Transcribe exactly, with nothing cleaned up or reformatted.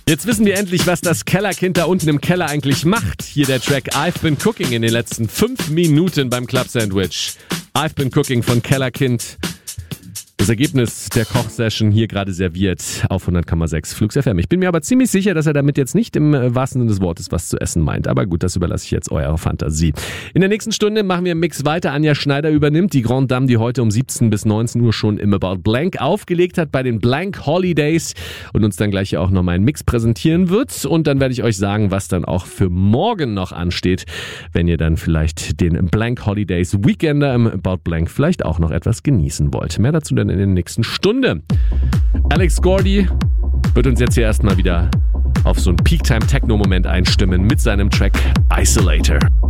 Jetzt wissen wir endlich, was das Kellerkind da unten im Keller eigentlich macht. Hier der Track I've Been Cooking in den letzten fünf Minuten beim Club Sandwich. I've Been Cooking von Kellerkind. Das Ergebnis der Kochsession hier gerade serviert auf hundert Komma sechs Flux F M. Ich bin mir aber ziemlich sicher, dass er damit jetzt nicht im wahrsten Sinne des Wortes was zu essen meint. Aber gut, das überlasse ich jetzt eurer Fantasie. In der nächsten Stunde machen wir im Mix weiter. Anja Schneider übernimmt die Grande Dame, die heute um siebzehn bis neunzehn Uhr schon im About Blank aufgelegt hat bei den Blank Holidays und uns dann gleich auch noch mal einen Mix präsentieren wird. Und dann werde ich euch sagen, was dann auch für morgen noch ansteht, wenn ihr dann vielleicht den Blank Holidays Weekender im About Blank vielleicht auch noch etwas genießen wollt. Mehr dazu dann in der nächsten Stunde. Alex Gordy wird uns jetzt hier erstmal wieder auf so einen Peak-Time-Techno-Moment einstimmen mit seinem Track Isolator.